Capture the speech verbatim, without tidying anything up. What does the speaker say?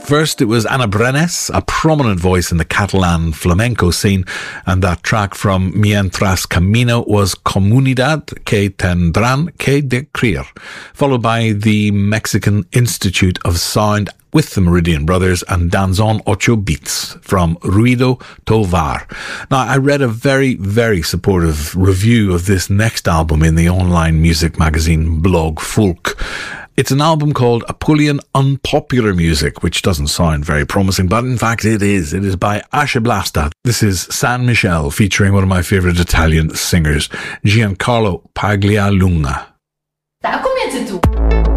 First, it was Ana Brenes, a prominent voice in the Catalan flamenco scene, and that track from Mientras Camino was Comunidad que tendrán que decreer, followed by the Mexican Institute of Sound with the Meridian Brothers and Danzón Ocho Beats from Ruido Tovar. Now, I read a very, very supportive review of this next album in the online music magazine blog Folk. It's an album called Apulian Unpopular Music, which doesn't sound very promising, but in fact it is. It is by Asha Blasta. This is San Michel, featuring one of my favourite Italian singers, Giancarlo Paglialunga. Da, comienza tu.